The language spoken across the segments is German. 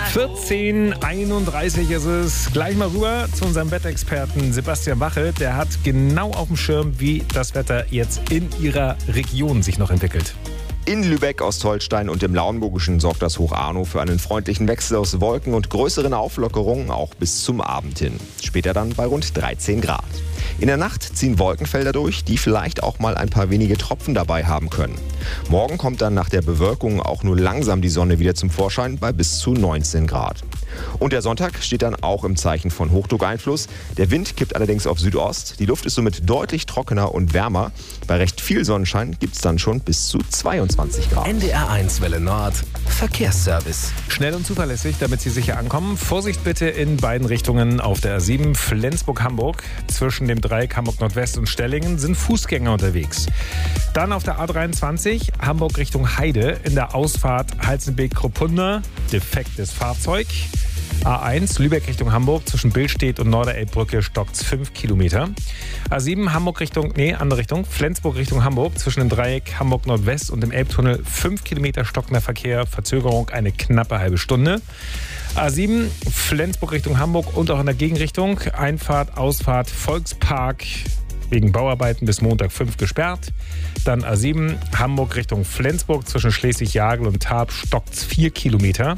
14:31 ist es. Gleich mal rüber zu unserem Wetterexperten Sebastian Wache. Der hat genau auf dem Schirm, wie das Wetter jetzt in Ihrer Region sich noch entwickelt. In Lübeck, Ostholstein und im Lauenburgischen sorgt das Hoch Arno für einen freundlichen Wechsel aus Wolken und größeren Auflockerungen auch bis zum Abend hin. Später dann bei rund 13 Grad. In der Nacht ziehen Wolkenfelder durch, die vielleicht auch mal ein paar wenige Tropfen dabei haben können. Morgen kommt dann nach der Bewölkung auch nur langsam die Sonne wieder zum Vorschein bei bis zu 19 Grad. Und der Sonntag steht dann auch im Zeichen von Hochdruckeinfluss. Der Wind kippt allerdings auf Südost. Die Luft ist somit deutlich trockener und wärmer. Bei recht viel Sonnenschein gibt es dann schon bis zu 22 Grad. NDR1 Welle Nord. Verkehrsservice. Schnell und zuverlässig, damit Sie sicher ankommen. Vorsicht bitte in beiden Richtungen auf der A7 Flensburg-Hamburg. Zwischen dem Dreieck Hamburg-Nordwest und Stellingen sind Fußgänger unterwegs. Dann auf der A23 Hamburg Richtung Heide in der Ausfahrt Halzenbeek-Kruppunda. Defektes Fahrzeug. A1 Lübeck Richtung Hamburg zwischen Billstedt und Norderelbbrücke stockt's 5 Kilometer. A7 andere Richtung, Flensburg Richtung Hamburg zwischen dem Dreieck Hamburg Nordwest und dem Elbtunnel 5 Kilometer stockender Verkehr, Verzögerung eine knappe halbe Stunde. A7 Flensburg Richtung Hamburg und auch in der Gegenrichtung, Einfahrt, Ausfahrt Volkspark wegen Bauarbeiten bis Montag 5 gesperrt. Dann A7 Hamburg Richtung Flensburg zwischen Schleswig-Jagel und Tarp stockt's 4 Kilometer.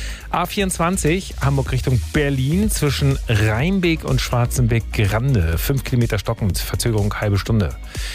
A24 Hamburg Richtung Berlin zwischen Rheinbeek und Schwarzenbeck-Grande. 5 Kilometer stockend, Verzögerung halbe Stunde.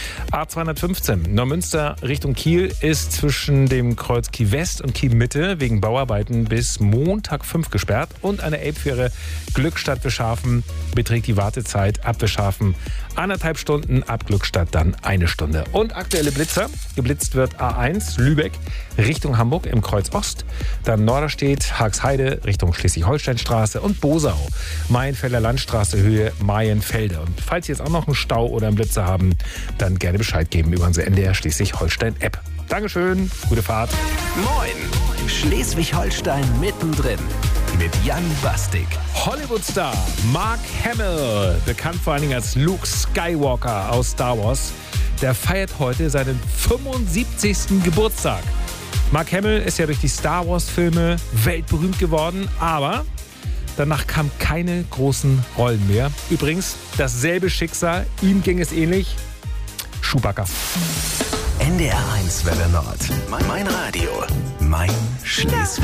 A215 Neumünster Richtung Kiel ist zwischen dem Kreuz Kiel West und Kiel Mitte wegen Bauarbeiten bis Montag 5 gesperrt. Und eine Elbfähre Glückstadt Bischhafen beträgt die Wartezeit ab Bischhafen 1,5 Stunden, ab Glückstadt dann 1 Stunde. Und aktuelle Blitzer. Geblitzt wird A1 Lübeck Richtung Hamburg im Kreuz Ost. Dann Norderstedt, Haagsheide Richtung Schleswig-Holstein-Straße und Bosau. Maienfelder Landstraße Höhe Maienfelde. Und falls Sie jetzt auch noch einen Stau oder einen Blitzer haben, dann gerne Bescheid geben über unsere NDR Schleswig-Holstein-App. Dankeschön, gute Fahrt. Moin! Schleswig-Holstein mittendrin. Mit Jan Bastik. Hollywood-Star Mark Hamill, bekannt vor allen Dingen als Luke Skywalker aus Star Wars, der feiert heute seinen 75. Geburtstag. Mark Hamill ist ja durch die Star Wars-Filme weltberühmt geworden, aber danach kamen keine großen Rollen mehr. Übrigens, dasselbe Schicksal, ihm ging es ähnlich. Chewbacca. NDR1 Welle Nord. Mein Radio. Mein Schleswig.